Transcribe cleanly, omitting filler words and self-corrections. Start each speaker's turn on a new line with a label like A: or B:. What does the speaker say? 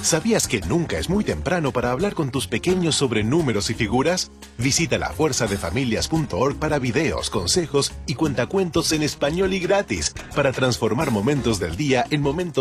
A: ¿Sabías que nunca es muy temprano para hablar con tus pequeños sobre números y figuras? Visita lafuerzadefamilias.org para videos, consejos y cuentacuentos en español y gratis para transformar momentos del día en momentos